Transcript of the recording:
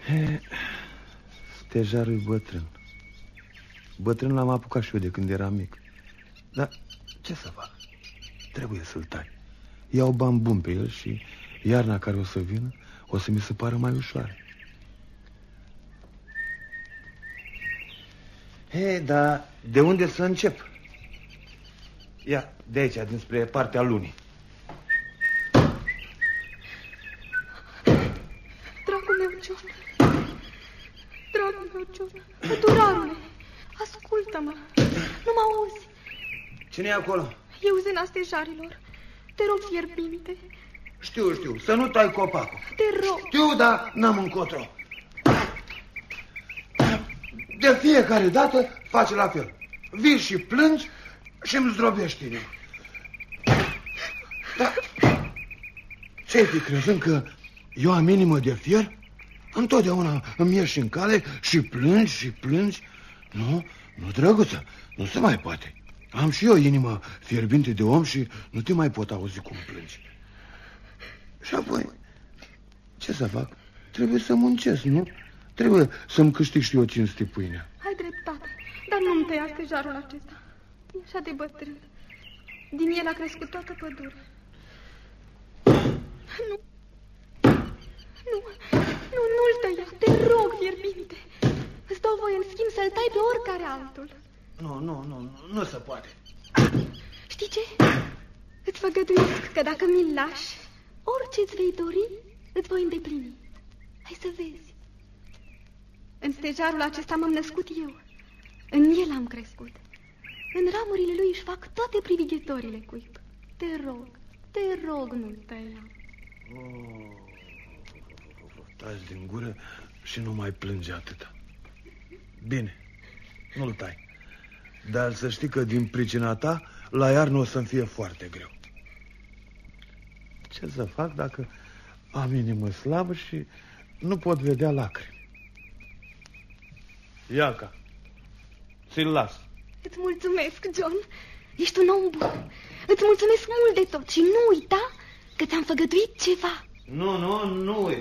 Stejarul e bătrân. Bătrân l-am apucat și eu de când eram mic. Dar ce să fac? Trebuie să-l tai. Iau bani buni pe el și iarna care o să vină o să mi se pară mai ușoară. Dar de unde să încep? Ia, de aici, dinspre partea lunii. Dragul meu, John. Dragul meu, John. Pădurarule, ascultă-mă. Nu mă auzi. Cine e acolo? Eu, zâna stejarilor. Te rog, fierbinte. Știu, să nu tai copacul. Te rog. Știu, dar n-am încotro. De fiecare dată faci la fel. Vii și plângi și îmi zdrobești inima. Dar ce-ai fi crezând că eu am inimă de fier? Întotdeauna îmi ieși în cale și plângi. Nu, drăguță, nu se mai poate. Am și eu inimă fierbinte de om și nu te mai pot auzi cum plângi. Și apoi, ce să fac? Trebuie să muncesc, nu? Trebuie să-mi câștig și eu cinste pâinea. Ai dreptate, dar nu-mi tăia stejarul acesta. E așa de bătrân. Din el a crescut toată pădurea. Nu-l tăia, te rog, fierbinte. Îți dau voie în schimb să-l tai pe oricare altul. Nu se poate. Știi ce? Îți făgăduiesc că dacă mi-l lași, orice îți vei dori, îți voi îndeplini. Hai să vezi. În stejarul acesta m-am născut eu. În el am crescut. În ramurile lui își fac toate privighetorile cuib. Te rog, nu-l tăia. Taci din gură și nu mai plânge atâta. Bine, nu-l tai. Dar să știi că din pricina ta, la iarnă o să-mi fie foarte greu. Ce să fac dacă am inimă slabă și nu pot vedea lacrimi? Iaca, ți-l las. Îți mulțumesc, John. Ești un om bun. Îți mulțumesc mult de tot și nu uita că ți-am făgăduit ceva. Nu